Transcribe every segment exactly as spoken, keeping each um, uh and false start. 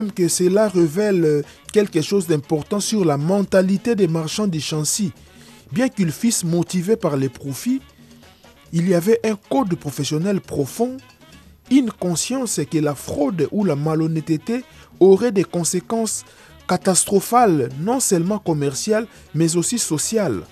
Que cela révèle quelque chose d'important sur la mentalité des marchands du Shanxi. Bien qu'ils fussent motivés par les profits, il y avait un code professionnel profond, une conscience que la fraude ou la malhonnêteté aurait des conséquences catastrophales, non seulement commerciales, mais aussi sociales.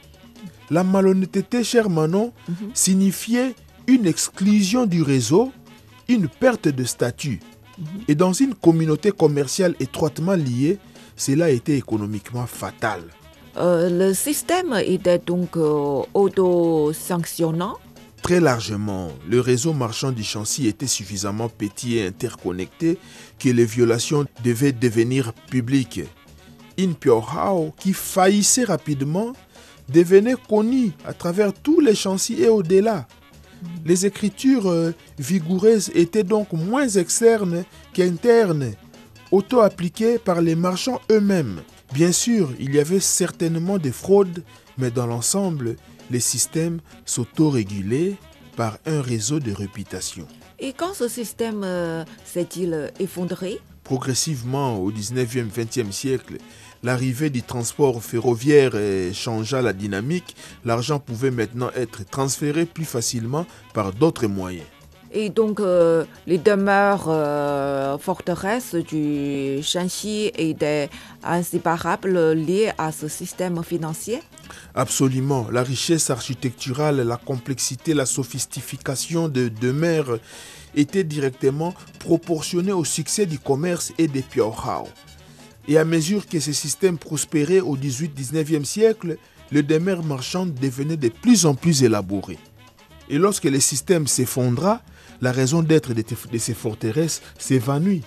La malhonnêteté, cher Manon, mm-hmm. signifiait une exclusion du réseau, une perte de statut. Et dans une communauté commerciale étroitement liée, cela a été économiquement fatal. Euh, le système était donc euh, auto-sanctionnant? Très largement. Le réseau marchand du Shanxi était suffisamment petit et interconnecté que les violations devaient devenir publiques. In Piaohao, qui faillissait rapidement, devenait connu à travers tous les Shanxi et au-delà. Les écritures euh, vigoureuses étaient donc moins externes qu'internes, auto-appliquées par les marchands eux-mêmes. Bien sûr, il y avait certainement des fraudes, mais dans l'ensemble, les systèmes s'auto-régulaient par un réseau de réputation. Et quand ce système euh, s'est-il effondré? Progressivement, au dix-neuvième vingtième siècle, l'arrivée du transport ferroviaire changea la dynamique. L'argent pouvait maintenant être transféré plus facilement par d'autres moyens. Et donc, euh, les demeures euh, forteresses du Shanxi étaient inséparables liées à ce système financier? Absolument. La richesse architecturale, la complexité, la sophistication de demeures étaient directement proportionnées au succès du commerce et des Piaohao. Et à mesure que ces systèmes prospéraient au dix-huitième dix-neuvième siècle, les demeures marchandes devenaient de plus en plus élaborées. Et lorsque le système s'effondra, la raison d'être de, de ces forteresses s'évanouit.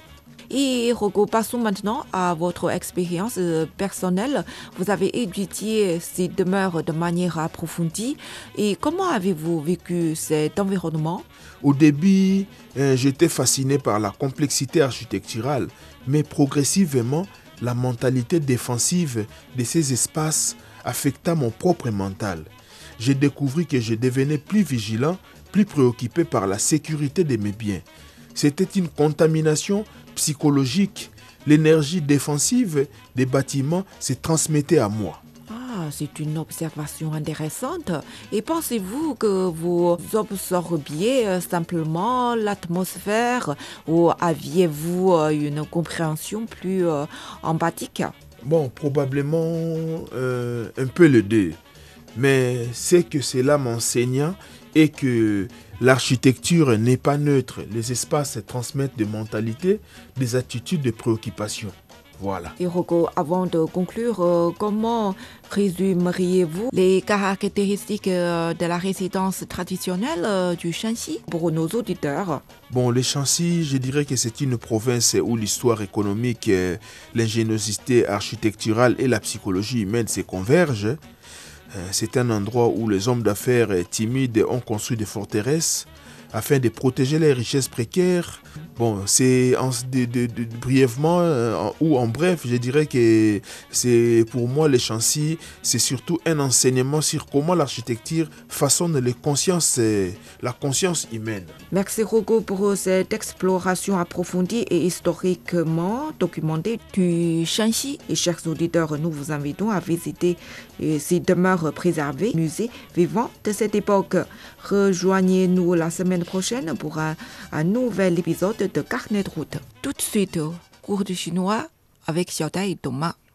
Et Rogo, passons maintenant à votre expérience personnelle. Vous avez étudié ces demeures de manière approfondie. Et comment avez-vous vécu cet environnement? Au début, euh, j'étais fasciné par la complexité architecturale, mais progressivement, la mentalité défensive de ces espaces affecta mon propre mental. J'ai découvert que je devenais plus vigilant, plus préoccupé par la sécurité de mes biens. C'était une contamination psychologique. L'énergie défensive des bâtiments se transmettait à moi. Ah, c'est une observation intéressante. Et pensez-vous que vous absorbiez simplement l'atmosphère ou aviez-vous une compréhension plus euh, empathique? Bon, probablement euh, un peu les deux. Mais c'est que cela m'enseigna et que l'architecture n'est pas neutre. Les espaces transmettent des mentalités, des attitudes, des préoccupations. Voilà. Et Rogo, avant de conclure, euh, comment résumeriez-vous les caractéristiques euh, de la résidence traditionnelle euh, du Shanxi pour nos auditeurs? Bon, le Shanxi, je dirais que c'est une province où l'histoire économique, euh, l'ingéniosité architecturale et la psychologie humaine se convergent. C'est un endroit où les hommes d'affaires timides ont construit des forteresses afin de protéger les richesses précaires. Bon, c'est en, de, de, de, brièvement euh, ou en bref, je dirais que c'est pour moi le Shanxi, c'est surtout un enseignement sur comment l'architecture façonne les consciences, la conscience humaine. Merci Rogo pour cette exploration approfondie et historiquement documentée du Shanxi. Et chers auditeurs, nous vous invitons à visiter ces demeures préservées, musées vivants de cette époque. Rejoignez-nous la semaine prochaine pour un, un nouvel épisode de Carnet de route. Tout de suite, cours de chinois avec Xiaodai et Thomas.